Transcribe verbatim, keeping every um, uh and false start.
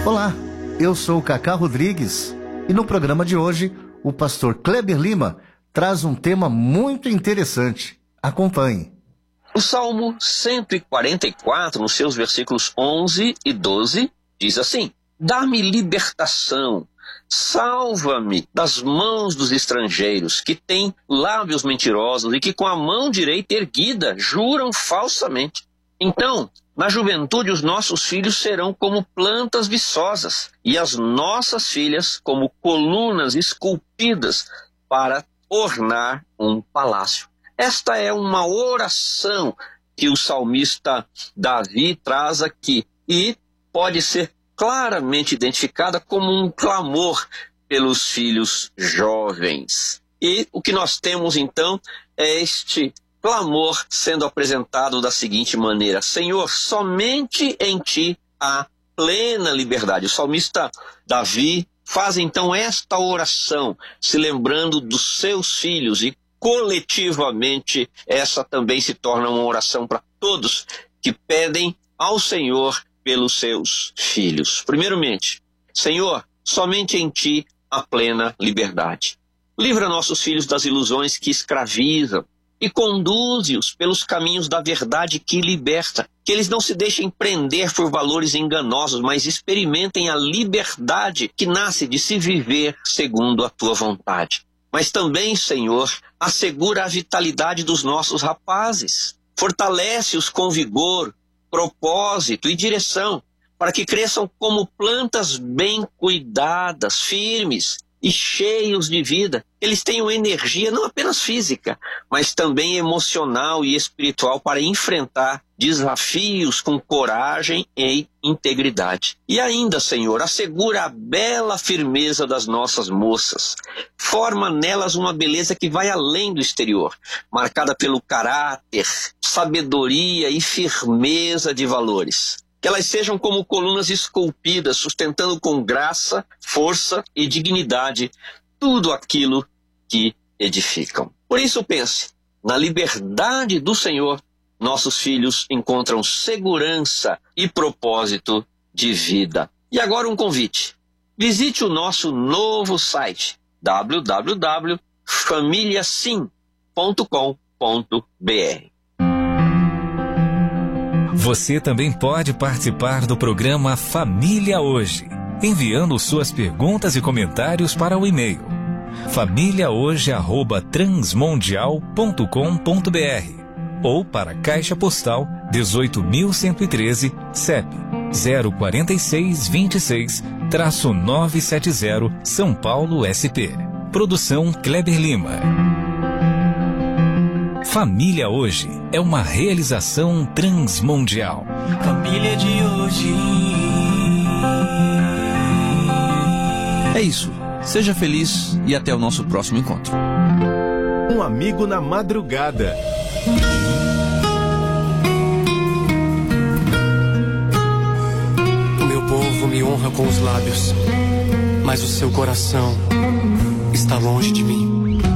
Olá, eu sou o Cacá Rodrigues e no programa de hoje o pastor Kleber Lima traz um tema muito interessante. Acompanhe. O Salmo cento e quarenta e quatro, nos seus versículos onze e doze, diz assim: dá-me libertação, salva-me das mãos dos estrangeiros, que têm lábios mentirosos e que com a mão direita erguida juram falsamente. Então, na juventude os nossos filhos serão como plantas viçosas e as nossas filhas como colunas esculpidas para ornar um palácio. Esta é uma oração que o salmista Davi traz aqui e pode ser claramente identificada como um clamor pelos filhos jovens. E o que nós temos então é este clamor sendo apresentado da seguinte maneira: Senhor, somente em Ti há plena liberdade. O salmista Davi faz então esta oração, se lembrando dos seus filhos, e coletivamente essa também se torna uma oração para todos que pedem ao Senhor pelos seus filhos. Primeiramente, Senhor, somente em Ti há plena liberdade. Livra nossos filhos das ilusões que escravizam e conduze-os pelos caminhos da verdade que liberta. Que eles não se deixem prender por valores enganosos, mas experimentem a liberdade que nasce de se viver segundo a Tua vontade. Mas também, Senhor, assegura a vitalidade dos nossos rapazes. Fortalece-os com vigor, propósito e direção, para que cresçam como plantas bem cuidadas, firmes e cheios de vida. Eles tenham energia não apenas física, mas também emocional e espiritual para enfrentar desafios com coragem e integridade. E ainda, Senhor, assegura a bela firmeza das nossas moças. Forma nelas uma beleza que vai além do exterior, marcada pelo caráter, sabedoria e firmeza de valores. Que elas sejam como colunas esculpidas, sustentando com graça, força e dignidade tudo aquilo que edificam. Por isso pense, na liberdade do Senhor, nossos filhos encontram segurança e propósito de vida. E agora um convite. Visite o nosso novo site, w w w ponto família sim ponto com ponto b r. Você também pode participar do programa Família Hoje, enviando suas perguntas e comentários para o e-mail família hoje arroba transmundial ponto com ponto b r ou para a Caixa Postal dezoito mil cento e treze, C E P zero quatro seis dois seis, novecentos e setenta, São Paulo, S P. Produção Kleber Lima. Família Hoje é uma realização transmundial. Família de hoje. É isso. Seja feliz e até o nosso próximo encontro. Um amigo na madrugada. O meu povo me honra com os lábios, mas o seu coração está longe de mim.